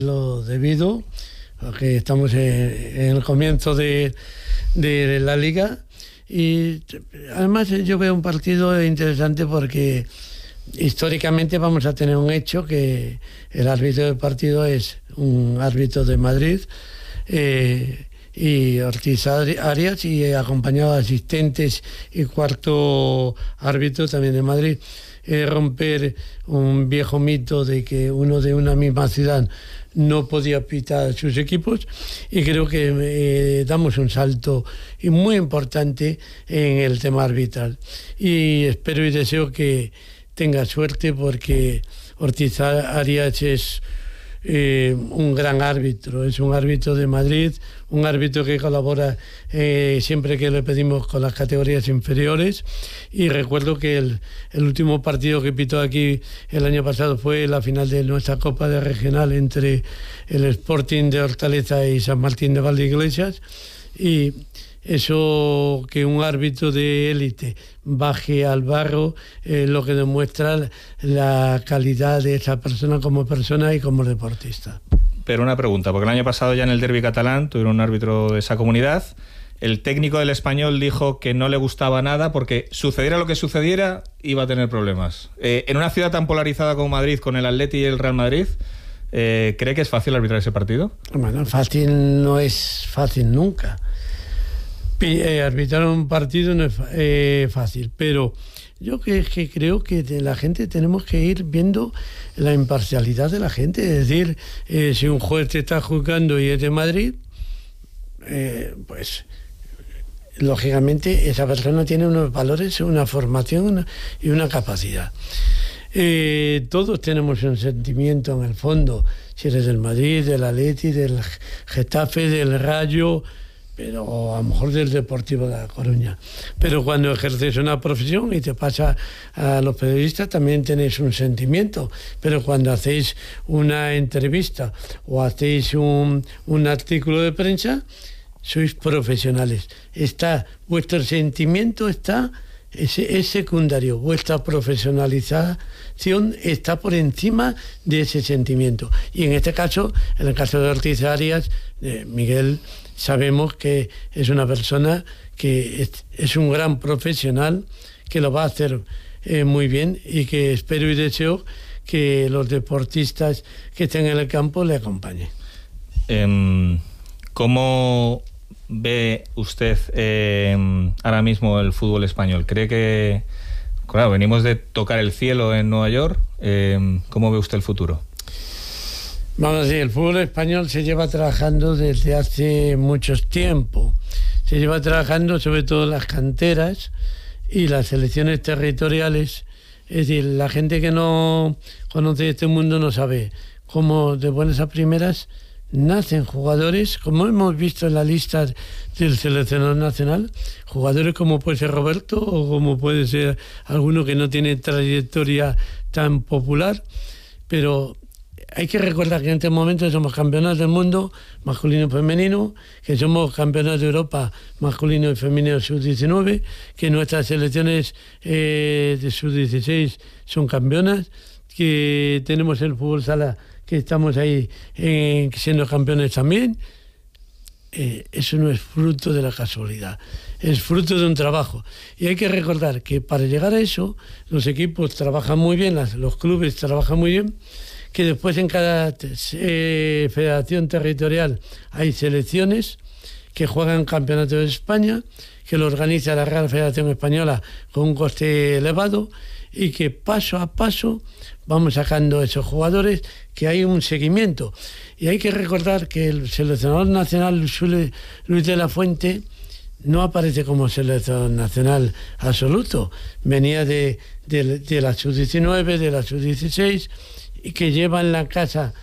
Lo debido, porque estamos en el comienzo de la liga, y además yo veo un partido interesante porque históricamente vamos a tener un hecho que el árbitro del partido es un árbitro de Madrid, y Ortiz Arias, y acompañado de asistentes y cuarto árbitro también de Madrid. Romper un viejo mito de que uno de una misma ciudad no podía pitar sus equipos, y creo que damos un salto muy importante en el tema arbitral, y espero y deseo que tenga suerte, porque Ortiz Arias es un gran árbitro, es un árbitro de Madrid, un árbitro que colabora siempre que le pedimos con las categorías inferiores. Y recuerdo que el último partido que pitó aquí el año pasado fue la final de nuestra Copa de Regional entre el Sporting de Hortaleza y San Martín de Valdeiglesias, y eso, que un árbitro de élite baje al barro, lo que demuestra la calidad de esa persona como persona y como deportista. Pero una pregunta, porque el año pasado ya en el derbi catalán tuvieron un árbitro de esa comunidad. El técnico del Español dijo que no le gustaba nada porque, sucediera lo que sucediera, iba a tener problemas. En una ciudad tan polarizada como Madrid, con el Atleti y el Real Madrid, ¿cree que es fácil arbitrar ese partido? Bueno, fácil no es fácil nunca. Arbitrar un partido no es fácil, pero yo que creo que la gente tenemos que ir viendo la imparcialidad de la gente. Es decir, si un juez te está juzgando y es de Madrid, pues lógicamente esa persona tiene unos valores, una formación y una capacidad. Todos tenemos un sentimiento en el fondo, si eres del Madrid, del Atleti, del Getafe, del Rayo, pero a lo mejor del Deportivo de La Coruña. Pero cuando ejerces una profesión, y te pasa a los periodistas, también tenéis un sentimiento. Pero cuando hacéis una entrevista o hacéis un artículo de prensa, sois profesionales. Vuestro sentimiento es secundario. Vuestra profesionalización está por encima de ese sentimiento. Y en este caso, en el caso de Ortiz Arias, Miguel, sabemos que es una persona que es un gran profesional, que lo va a hacer muy bien, y que espero y deseo que los deportistas que estén en el campo le acompañen. ¿Cómo ve usted ahora mismo el fútbol español? ¿Cree que, claro, venimos de tocar el cielo en Nueva York? ¿Cómo ve usted el futuro? Vamos a decir, el fútbol español se lleva trabajando desde hace mucho tiempo. Se lleva trabajando sobre todo las canteras y las selecciones territoriales. Es decir, la gente que no conoce este mundo no sabe cómo de buenas a primeras nacen jugadores, como hemos visto en la lista del seleccionador nacional, jugadores como puede ser Roberto o como puede ser alguno que no tiene trayectoria tan popular, pero hay que recordar que en este momento somos campeones del mundo masculino y femenino, que somos campeones de Europa masculino y femenino sub-19, que nuestras selecciones de sub-16 son campeonas, que tenemos el fútbol sala, que estamos ahí siendo campeones también. Eso no es fruto de la casualidad, es fruto de un trabajo. Y hay que recordar que para llegar a eso, los equipos trabajan muy bien, los clubes trabajan muy bien, que después en cada federación territorial hay selecciones que juegan campeonatos de España, que lo organiza la Real Federación Española con un coste elevado, y que paso a paso vamos sacando esos jugadores, que hay un seguimiento. Y hay que recordar que el seleccionador nacional Luis de la Fuente no aparece como seleccionador nacional absoluto, venía de la sub-19, de la sub-16, y que lleva en la casa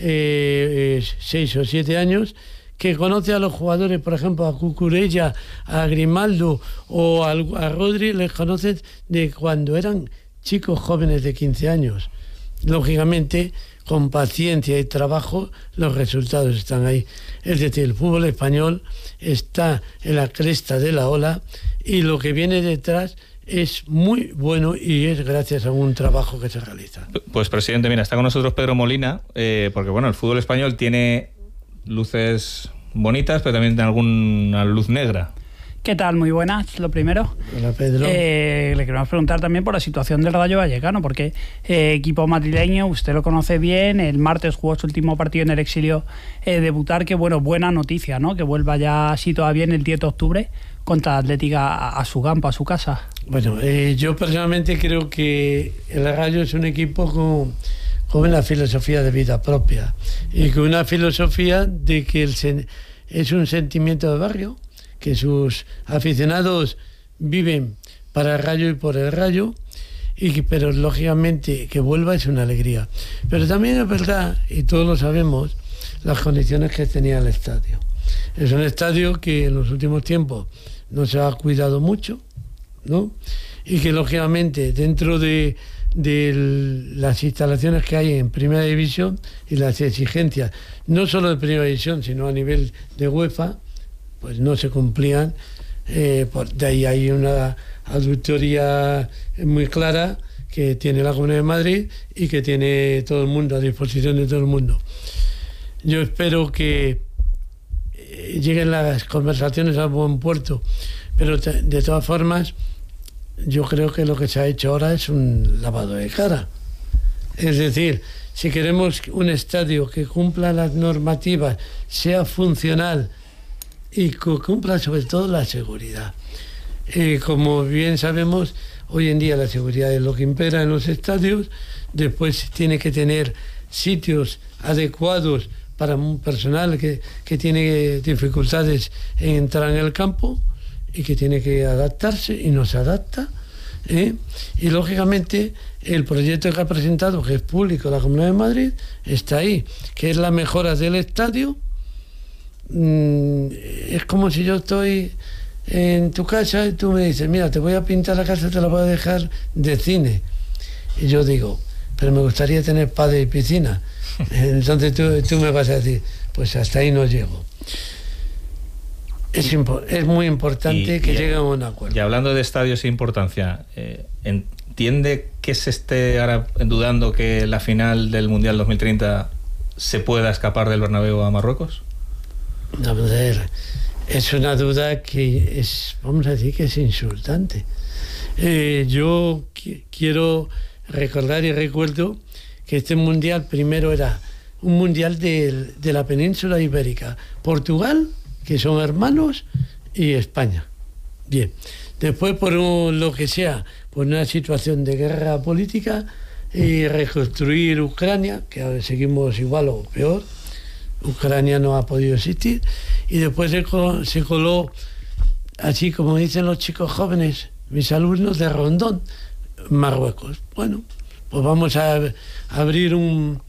6 o 7 años, que conoce a los jugadores, por ejemplo, a Cucurella, a Grimaldo o a Rodri, les conoce de cuando eran chicos jóvenes de 15 años. Lógicamente, con paciencia y trabajo, los resultados están ahí. Es decir, el fútbol español está en la cresta de la ola, y lo que viene detrás es muy bueno y es gracias a un trabajo que se realiza. Pues, presidente, mira, está con nosotros Pedro Molina, porque bueno, el fútbol español tiene luces bonitas, pero también tiene alguna luz negra. ¿Qué tal? Muy buenas, lo primero. Hola, Pedro. Le queremos preguntar también por la situación del Rayo Vallecano, porque equipo madrileño, usted lo conoce bien, el martes jugó su último partido en el exilio, debutar, que bueno, buena noticia, ¿no? Que vuelva ya así todavía en el 10 de octubre contra Atlética a su campo, a su casa. Bueno, yo personalmente creo que el Rayo es un equipo con una filosofía de vida propia y con una filosofía de que es un sentimiento de barrio, que sus aficionados viven para el Rayo y por el Rayo, pero lógicamente que vuelva es una alegría. Pero también es verdad, y todos lo sabemos, las condiciones que tenía el estadio. Es un estadio que en los últimos tiempos no se ha cuidado mucho, ¿no? Y que lógicamente dentro de las instalaciones que hay en Primera División y las exigencias, no solo de Primera División, sino a nivel de UEFA, pues no se cumplían. De ahí hay una auditoría muy clara que tiene la Comunidad de Madrid y que tiene todo el mundo, a disposición de todo el mundo. Yo espero que lleguen las conversaciones a buen puerto, pero de todas formas yo creo que lo que se ha hecho ahora es un lavado de cara. Es decir, si queremos un estadio que cumpla las normativas, sea funcional y que cumpla sobre todo la seguridad. Como bien sabemos, hoy en día la seguridad es lo que impera en los estadios. Después tiene que tener sitios adecuados para un personal que tiene dificultades en entrar en el campo y que tiene que adaptarse y no se adapta. Y lógicamente el proyecto que ha presentado, que es público, la Comunidad de Madrid, está ahí, que es la mejora del estadio. Es como si yo estoy en tu casa y tú me dices, mira, te voy a pintar la casa, te la voy a dejar de cine. Y yo digo, pero me gustaría tener padre y piscina. Entonces tú me vas a decir, pues hasta ahí no llego. Es muy importante que llegue a un acuerdo. Y hablando de estadios e importancia, ¿entiende que se esté ahora dudando que la final del Mundial 2030 se pueda escapar del Bernabéu a Marruecos? A ver, es una duda que es, vamos a decir, que es insultante. Yo quiero recordar y recuerdo que este mundial primero era un mundial de la península ibérica, Portugal, que son hermanos, y España. Bien, después por lo que sea, por una situación de guerra política, y reconstruir Ucrania, que ahora seguimos igual o peor. Ucrania no ha podido existir, y después se coló, así como dicen los chicos jóvenes, mis alumnos, de Rondón, Marruecos. Bueno, pues vamos a abrir un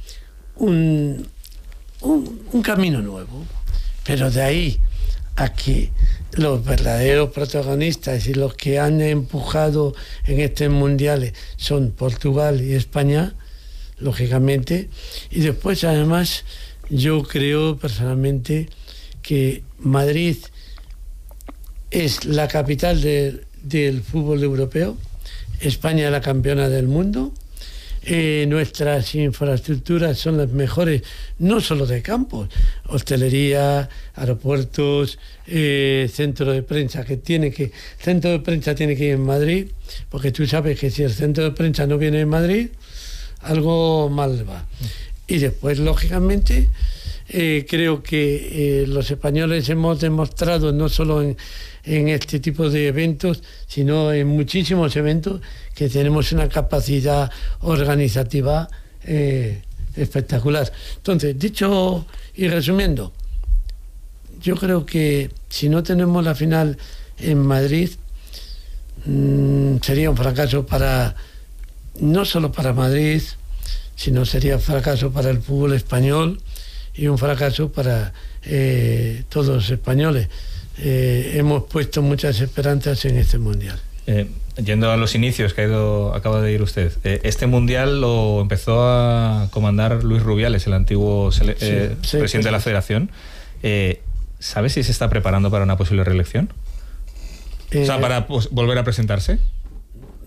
camino nuevo, pero de ahí a que los verdaderos protagonistas y los que han empujado en estos mundiales son Portugal y España, lógicamente, y después además yo creo personalmente que Madrid es la capital del fútbol europeo, España es la campeona del mundo, nuestras infraestructuras son las mejores, no solo de campos, hostelería, aeropuertos, centro de prensa, centro de prensa tiene que ir en Madrid, porque tú sabes que si el centro de prensa no viene en Madrid, algo mal va. Y después, lógicamente, creo que los españoles hemos demostrado, no solo en este tipo de eventos, sino en muchísimos eventos, que tenemos una capacidad organizativa espectacular. Entonces, dicho y resumiendo, yo creo que si no tenemos la final en Madrid, sería un fracaso no solo para Madrid, sino sería un fracaso para el fútbol español y un fracaso para todos los españoles. Hemos puesto muchas esperanzas en este mundial. Yendo a los inicios que acaba de ir usted, este mundial lo empezó a comandar Luis Rubiales, el antiguo presidente de la Federación. ¿Sabe si se está preparando para una posible reelección? O sea, para volver a presentarse.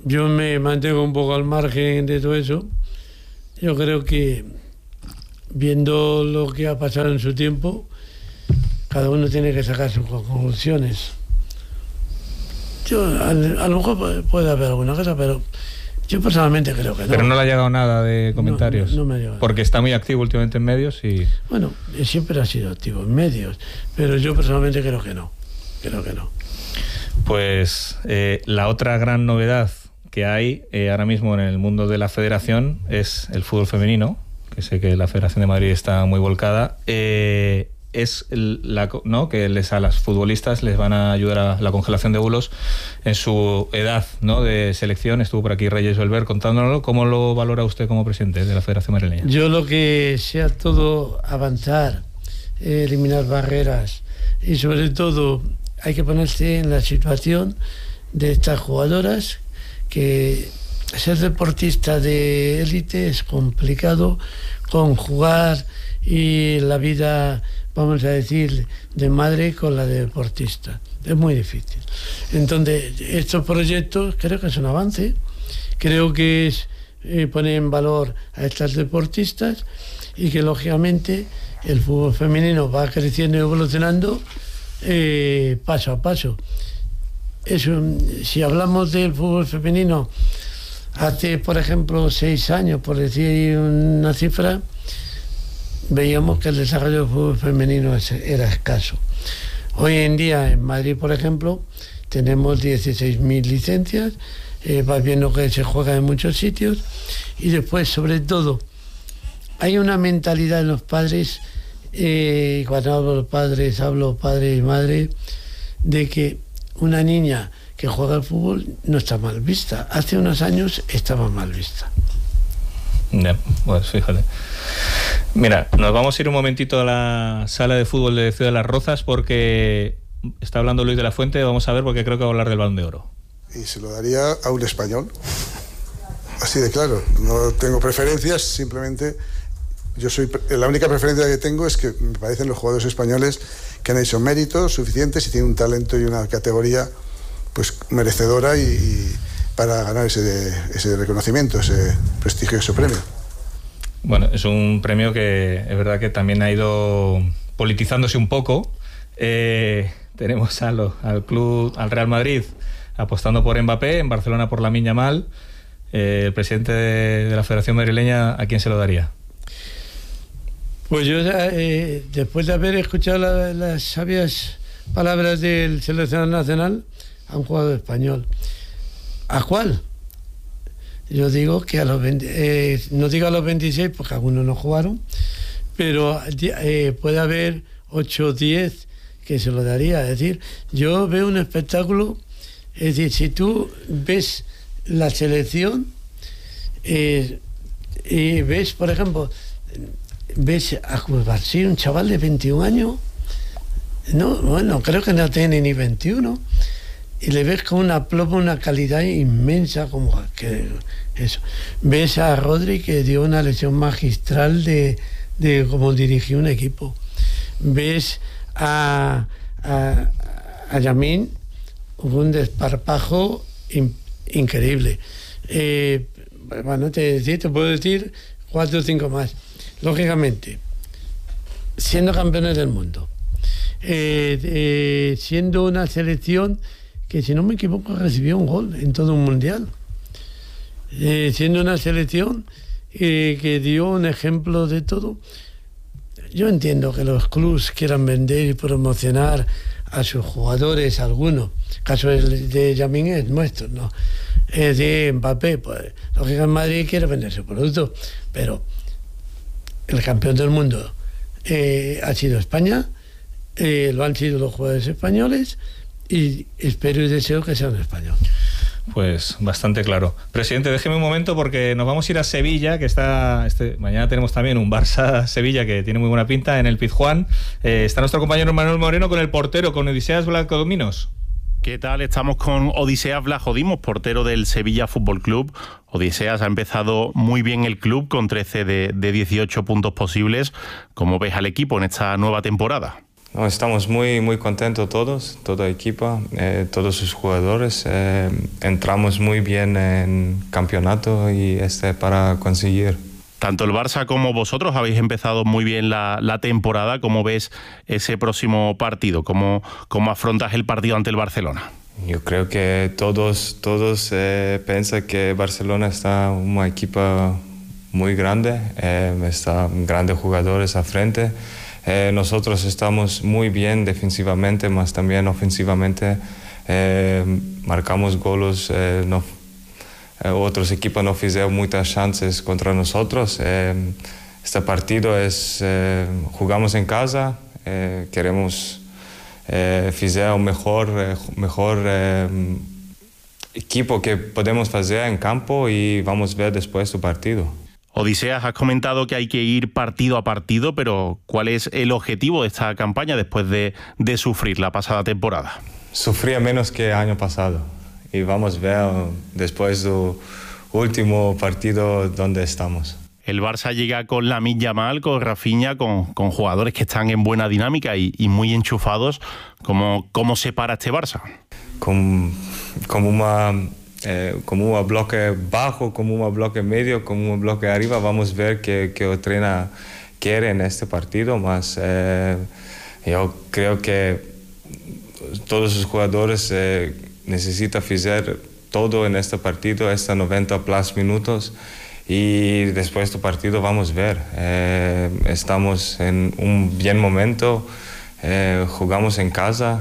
yo me mantengo un poco al margen de todo eso. Yo creo que, viendo lo que ha pasado en su tiempo, cada uno tiene que sacar sus conclusiones. Yo, a lo mejor puede haber alguna cosa, pero yo personalmente creo que no. Pero no le ha llegado nada de comentarios. No me ha llegado. Porque está muy activo últimamente en medios y... Bueno, siempre ha sido activo en medios, pero yo personalmente creo que no. Pues la otra gran novedad que hay ahora mismo en el mundo de la federación es el fútbol femenino, que sé que la Federación de Madrid está muy volcada. Es que a las futbolistas les van a ayudar a la congelación de óvulos en su edad, ¿no?, de selección. Estuvo por aquí Reyes Belver contándonoslo. ¿Cómo lo valora usted como presidente de la Federación Madrileña? Yo lo que sea todo avanzar, eliminar barreras y sobre todo hay que ponerse en la situación de estas jugadoras, que ser deportista de élite es complicado, conjugar y la vida, vamos a decir, de madre con la de deportista. Es muy difícil. Entonces, estos proyectos creo que es un avance, creo que es poner en valor a estas deportistas y que, lógicamente, el fútbol femenino va creciendo y evolucionando paso a paso. Si hablamos del fútbol femenino hace, por ejemplo, 6 años, por decir una cifra, veíamos que el desarrollo del fútbol femenino era escaso. Hoy en día en Madrid, por ejemplo, tenemos 16.000 licencias, vas viendo que se juega en muchos sitios y después, sobre todo, hay una mentalidad en los padres, cuando hablo padre y madre, de que una niña que juega al fútbol no está mal vista. Hace unos años estaba mal vista. Pues fíjate. Mira, nos vamos a ir un momentito a la sala de fútbol de Ciudad de las Rozas porque está hablando Luis de la Fuente. Vamos a ver, porque creo que va a hablar del Balón de Oro. Y se lo daría a un español. Así de claro. No tengo preferencias, simplemente la única preferencia que tengo es que me parecen los jugadores españoles que han hecho méritos suficientes y tienen un talento y una categoría pues merecedora y para ganar ese reconocimiento, ese prestigioso premio. Bueno, es un premio que es verdad que también ha ido politizándose un poco. Tenemos al Real Madrid apostando por Mbappé, en Barcelona por Lamine Yamal. El presidente de la Federación Madrileña, ¿a quién se lo daría? Pues yo, después de haber escuchado las sabias palabras del seleccionador nacional, a un jugador español. ¿A cuál? Yo digo que a los 20, no digo a los 26 porque algunos no jugaron, pero puede haber 8 o 10 que se lo daría. Es decir, yo veo un espectáculo, es decir, si tú ves la selección y ves, por ejemplo, ves a Cubarsí, un chaval de 21 años, creo que no tiene ni 21, y le ves con una ploma, una calidad inmensa, como que eso. Ves a Rodri, que dio una lección magistral de cómo dirigir un equipo. Ves a Yamín, un desparpajo increíble. Bueno, te puedo decir 4 o 5 más. Lógicamente, siendo campeones del mundo, siendo una selección que, si no me equivoco, recibió un gol en todo un mundial, siendo una selección que dio un ejemplo de todo. Yo entiendo que los clubes quieran vender y promocionar a sus jugadores, algunos. El caso de Yamín es nuestro, ¿no? Es de Mbappé, pues lógicamente Madrid quiere vender su producto, pero el campeón del mundo ha sido España, lo han sido los jugadores españoles, y espero y deseo que sea un español. Pues bastante claro. Presidente, déjeme un momento porque nos vamos a ir a Sevilla, que está mañana tenemos también un Barça-Sevilla que tiene muy buena pinta en el Pizjuán. Está nuestro compañero Manuel Moreno con el portero, con Odiseas Vlachodimos. ¿Qué tal? Estamos con Odiseas Vlachodimos, portero del Sevilla Fútbol Club. Odiseas, ha empezado muy bien el club con 13 de 18 puntos posibles. ¿Cómo ves al equipo en esta nueva temporada? No, estamos muy contentos todos, toda equipa, todos sus jugadores. Entramos muy bien en campeonato y para conseguir. Tanto el Barça como vosotros habéis empezado muy bien la temporada. ¿Cómo ves ese próximo partido? ¿Cómo afrontas el partido ante el Barcelona? Yo creo que todos piensan que Barcelona está una equipa muy grande, está grandes jugadores a frente. Nosotros estamos muy bien defensivamente, más también ofensivamente. Marcamos goles, otros equipos no hicieron muchas chances contra nosotros. Este partido jugamos en casa, queremos hacer un mejor equipo que podemos hacer en campo y vamos a ver después tu partido. Odiseas, has comentado que hay que ir partido a partido, pero ¿cuál es el objetivo de esta campaña después de sufrir la pasada temporada? Sufría menos que el año pasado y vamos a ver después del último partido dónde estamos. El Barça llega con Lamine Yamal, con Rafinha, con jugadores que están en buena dinámica y muy enchufados. ¿Cómo se para este Barça? Como un bloque bajo, como un bloque medio, como un bloque arriba. Vamos a ver qué el entrenador quiere en este partido. Más yo creo que todos los jugadores necesitan hacer todo en este partido, 90 plus minutos. Y después del partido vamos a ver. Estamos en un buen momento, jugamos en casa.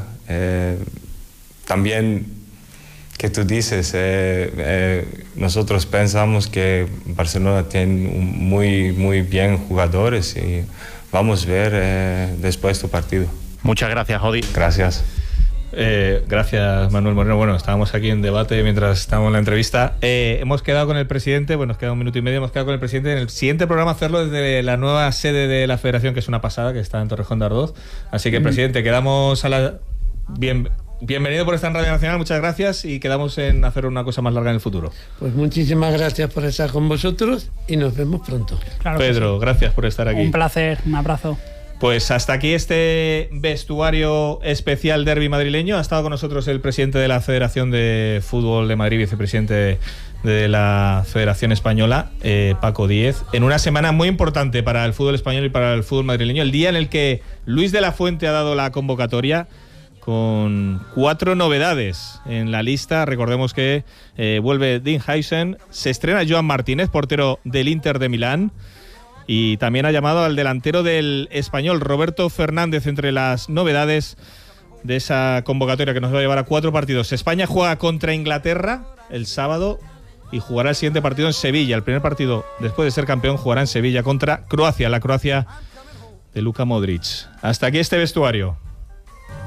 También que tú dices, nosotros pensamos que Barcelona tiene muy bien jugadores y vamos a ver después del partido. Muchas gracias, Odi. Gracias. Gracias, Manuel Moreno. Bueno, estábamos aquí en debate mientras estábamos en la entrevista. Hemos quedado con el presidente, nos queda un minuto y medio, hemos quedado con el presidente en el siguiente programa hacerlo desde la nueva sede de la Federación, que es una pasada, que está en Torrejón de Ardoz. Así que, presidente, quedamos a la... Bienvenido por estar en Radio Nacional, muchas gracias y quedamos en hacer una cosa más larga en el futuro. Pues muchísimas gracias por estar con vosotros y nos vemos pronto. Claro, Pedro, gracias por estar aquí. Un placer, un abrazo. Pues hasta aquí este vestuario especial derbi madrileño. Ha estado con nosotros el presidente de la Federación de Fútbol de Madrid, vicepresidente de la Federación Española, Paco Díez, en una semana muy importante para el fútbol español y para el fútbol madrileño, el día en el que Luis de la Fuente ha dado la convocatoria con 4 novedades en la lista. Recordemos que vuelve Dean Huijsen, se estrena Joan Martínez, portero del Inter de Milán, y también ha llamado al delantero del Español, Roberto Fernández, entre las novedades de esa convocatoria que nos va a llevar a 4 partidos. España juega contra Inglaterra el sábado y jugará el siguiente partido en Sevilla. El primer partido, después de ser campeón, jugará en Sevilla contra Croacia, la Croacia de Luka Modric. Hasta aquí este vestuario.